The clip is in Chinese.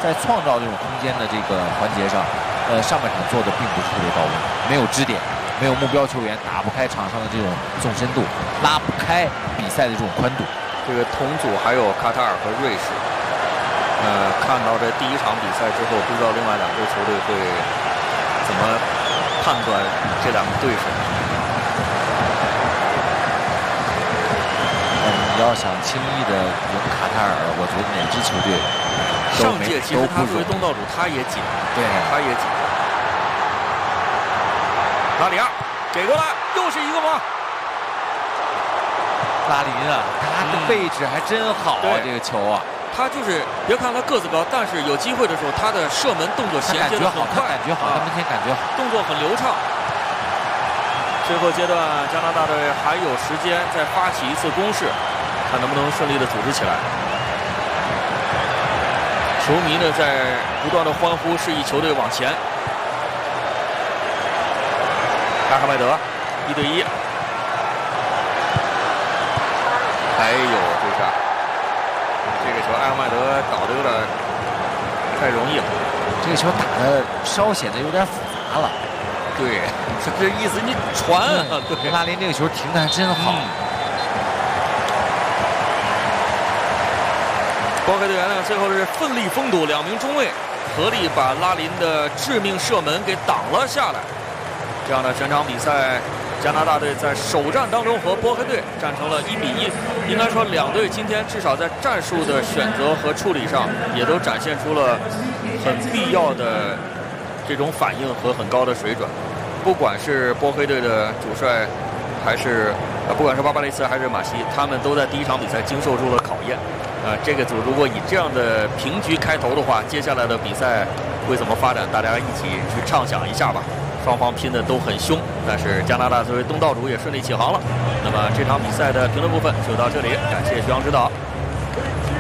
在创造这种空间的这个环节上，上半场做的并不是特别到位，没有支点，没有目标球员，打不开场上的这种纵深度，拉不开比赛的这种宽度。 这个同组还有卡塔尔和瑞士。看到这第一场比赛之后，不知道另外两支球队会怎么判断这两个对手。 你要想轻易的赢卡塔尔，我觉得哪支球队上届其实他作为东道主，他也紧， 对， 他也紧。拉里亚给过来，又是一个吗？ 拉林啊，他的位置还真好啊，这个球啊。 他就是别看他个子高，但是有机会的时候，他的射门动作衔接的很快， 感觉好，他明天感觉好， 动作很流畅。最后阶段，加拿大队还有时间再发起一次攻势，看能不能顺利的组织起来。球迷呢在不断的欢呼，示意球队往前。阿哈迈德1对1，哎呦，这下这个球阿哈迈德搞得有点太容易了， 这个球打的稍显得有点复杂了。 对，这意思你传啊，对， 拉林这个球停的还真好。 波黑队员呢，最后是奋力封堵，两名中卫合力把拉林的致命射门给挡了下来。这样的全场比赛，加拿大队在首战当中和波黑队战成了1比1。应该说，两队今天至少在战术的选择和处理上，也都展现出了很必要的这种反应和很高的水准。不管是波黑队的主帅，还是不管是巴巴雷斯还是马西，他们都在第一场比赛经受住了考验。这个组如果以这样的平局开头的话，接下来的比赛会怎么发展？大家一起去畅想一下吧。双方拼的都很凶，但是加拿大作为东道主也顺利起航了。那么这场比赛的评论部分就到这里，感谢徐阳指导。